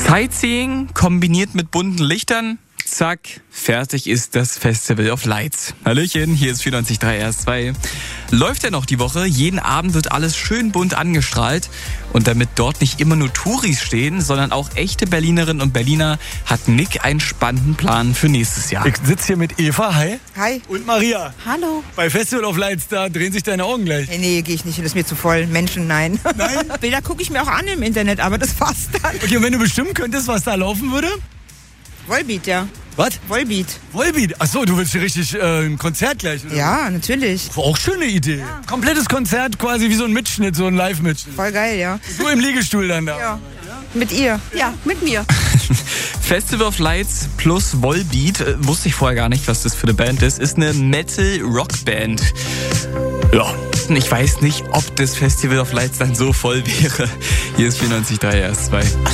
Sightseeing kombiniert mit bunten Lichtern. Zack, fertig ist das Festival of Lights. Hallöchen, hier ist 94.3 RS2. Läuft ja noch die Woche. Jeden Abend wird alles schön bunt angestrahlt. Und damit dort nicht immer nur Touris stehen, sondern auch echte Berlinerinnen und Berliner, hat Nick einen spannenden Plan für nächstes Jahr. Ich sitze hier mit Eva, hi. Hi. Und Maria. Hallo. Bei Festival of Lights, da drehen sich deine Augen gleich. Nee, gehe ich nicht hin, das ist mir zu voll. Menschen, nein. Nein? Bilder gucke ich mir auch an im Internet, aber das war's dann. Okay, und wenn du bestimmen könntest, was da laufen würde? Volbeat, ja. Was? Volbeat. Volbeat. Achso, du willst hier richtig ein Konzert gleich, oder? Ja, natürlich. Auch schöne Idee. Ja. Komplettes Konzert, quasi wie so ein Mitschnitt, so ein Live-Mitschnitt. Voll geil, ja. Du im Liegestuhl dann da. Ja. Mit ihr. Ja, mit mir. Festival of Lights plus Volbeat, wusste ich vorher gar nicht, was das für eine Band ist eine Metal-Rock-Band. Ja, ich weiß nicht, ob das Festival of Lights dann so voll wäre. Hier ist 94.3 RS2.